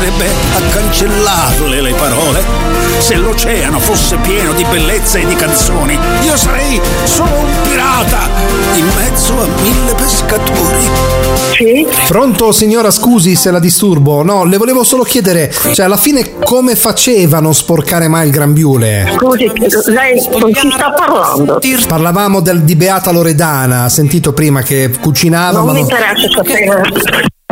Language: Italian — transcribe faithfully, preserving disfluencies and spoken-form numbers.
basterebbe a cancellarle le parole. Se l'oceano fosse pieno di bellezza e di canzoni, io sarei solo un pirata in mezzo a mille pescatori. Sì? Pronto signora, scusi se la disturbo. No, le volevo solo chiedere, cioè alla fine come faceva a non sporcare mai il grembiule? Scusi, lei con chi sta parlando? Parlavamo del, di Beata Loredana, ha sentito prima che cucinava. Non ma mi non... interessa sapere.